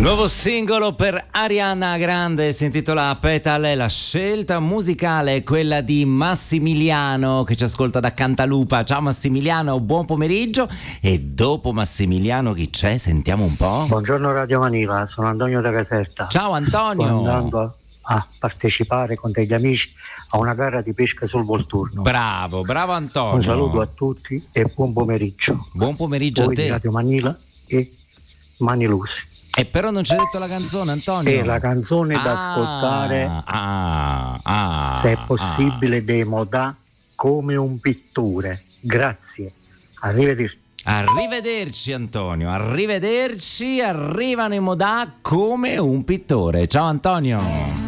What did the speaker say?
Nuovo singolo per Ariana Grande, si intitola Petale. La scelta musicale è quella di Massimiliano che ci ascolta da Cantalupa. Ciao Massimiliano, buon pomeriggio. E dopo Massimiliano chi c'è? Sentiamo un po'. Buongiorno Radio Manila, sono Antonio da Caserta. Ciao Antonio. Sto andando a partecipare con degli amici a una gara di pesca sul Volturno. Bravo Antonio. Un saluto a tutti e buon pomeriggio. Buon pomeriggio voi a te. Di Radio Manila e Mani Lusi. E però non c'è detto la canzone, Antonio. E la canzone da ascoltare, se è possibile, dei Modà, Come un pittore. Grazie, arrivederci. Arrivederci Antonio, arrivederci. Arrivano i Modà Come un pittore. Ciao Antonio.